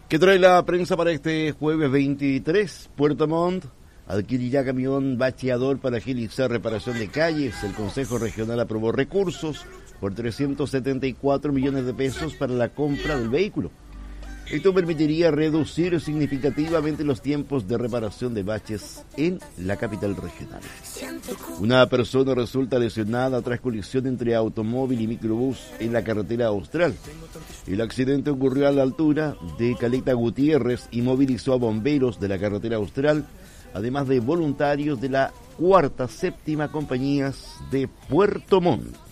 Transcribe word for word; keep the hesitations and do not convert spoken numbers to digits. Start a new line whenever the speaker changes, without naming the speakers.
¿Qué trae la prensa para este jueves veintitrés? Puerto Montt adquirirá camión bacheador para agilizar reparación de calles. El Consejo Regional aprobó recursos por trescientos setenta y cuatro millones de pesos para la compra del vehículo. Esto permitiría reducir significativamente los tiempos de reparación de baches en la capital regional. Una persona resulta lesionada tras colisión entre automóvil y microbús en la carretera austral. El accidente ocurrió a la altura de Caleta Gutiérrez y movilizó a bomberos de la carretera austral, además de voluntarios de la cuarta, séptima compañías de Puerto Montt.